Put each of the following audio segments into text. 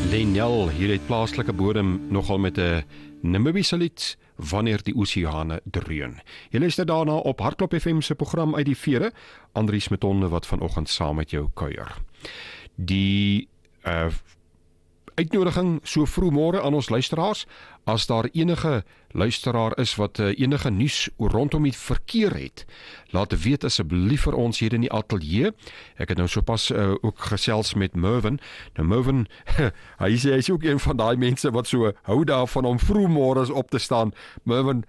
Lenel, hier het plaaslike bodem nogal met 'n Namibiese lied wanneer die oseane dreun. Jy luister daarna op Hardklop FM se program uit die vere, Andries Metonde wat vanoggend saam met jou kuier. Die uitnodiging so vroeg môre aan ons luisteraars, as daar enige luisteraar is wat enige nuus rondom die verkeer het, laat weet asseblief vir ons hier in die ateljee. Ek het nou sopas ook gesels met Mervin. Nou Mervin, hy is ook een van daai mense wat so hou daarvan om vroeg môre op te staan. Mervin,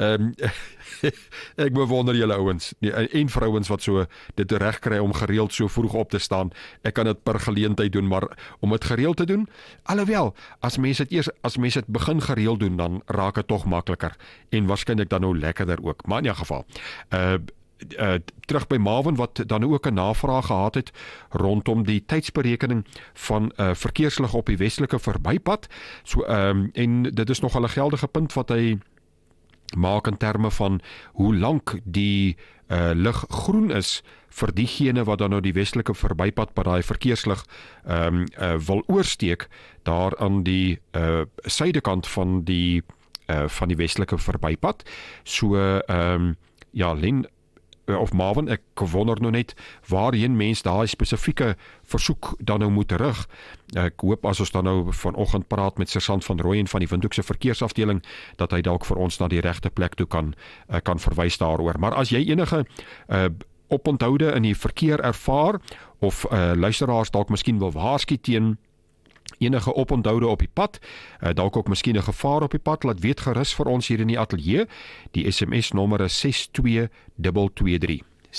ek bewonder julle ouens en vrouens wat so dit reg kry om gereeld so vroeg op te staan. Ek kan dit per geleentheid doen, maar om dit gereeld te doen, alhoewel, as mense dit begin gereeld doen, dan raak dit tog makliker en waarskynlik dan nou lekkerder ook. Maar in 'n geval, terug by Marvin wat dan ook 'n navraag gehad het rondom die tydsberekening van verkeerslig op die westelike verbypad. So en dit is nogal 'n geldige punt wat hy maak in terme van hoe lank die lig groen is vir diegene wat dan nou die westelike verbypad by daai verkeerslig wil oorsteek daar aan die suidekant van die westelike verbypad. So ja, Len of Marvin, ek wonder nou net waarheen mens daai spesifieke versoek dan nou moet rig. Ek hoop as ons dan nou vanoggend praat met Sergeant van Rooyen van die Windhoekse verkeersafdeling, dat hy dalk vir ons na die regte plek toe kan verwys daaroor. Maar as jy enige oponthoude in die verkeer ervaar, of luisteraars dalk miskien wil waarsku teen enige oponthoude op die pad, dalk ook miskien 'n gevaar op die pad, laat weet gerus vir ons hier in die ateljee. Die SMS nommer is 62223.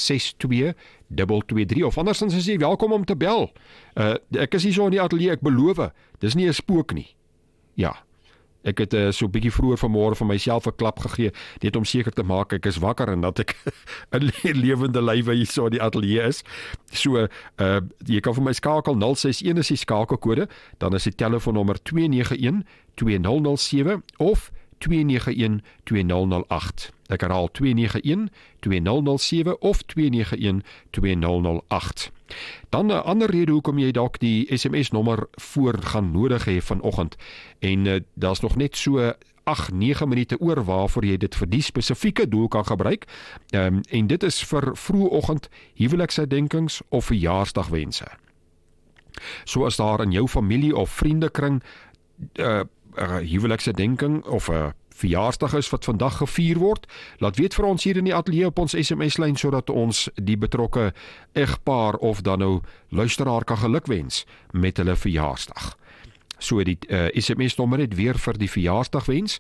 62223, of andersins is jy welkom om te bel. Ek is hier so in die ateljee, ek beloof, dis nie 'n spook nie. Ja, ek het so bietjie vroeër vanmôre vir myself 'n klap gegee, net om seker te maak ek is wakker en dat ek 'n lewende lywe hier so in die ateljee is. So, jy kan vir my skakel, 061 is die skakelkode, dan is die telefoonnommer 291-2007 of 291-2008. Ek herhaal 291-2007 of 291-2008. Dan 'n ander rede hoekom jy dalk die SMS-nommer voor gaan nodig hê vanoggend, en daar's nog net so 8-9 minute oor waarvoor jy dit vir die spesifieke doel kan gebruik, en dit is vir vroegoggend huweliksherdenkings of verjaarsdagwense. So as daar in jou familie of vriendekring huweliksherdenking of 'n verjaarsdag is wat vandag gevier word, laat weet vir ons hier in die ateljee op ons SMS-lyn, sodat ons die betrokke egpaar of dan nou luisteraar kan gelukwens met hulle verjaarsdag. So die SMS-nommer het weer vir die verjaarsdagwens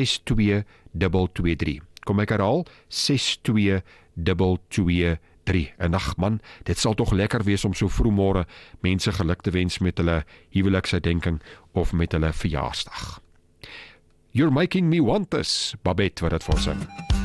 62223. Kom ek herhaal, 62223. En ag man, dit sal tog lekker wees om so vroegmôre mense geluk te wens met hulle huweliksherdenking of met hulle verjaarsdag. You're making me want this, Babette wat dit voorsing.